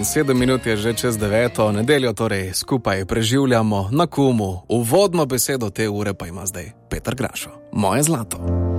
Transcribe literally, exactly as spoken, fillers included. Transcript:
sedem minut je že čez deveto, nedeljo torej skupaj preživljamo na Kumu. Uvodno besedo te ure pa ima zdaj Peter Grašo. Moje zlato.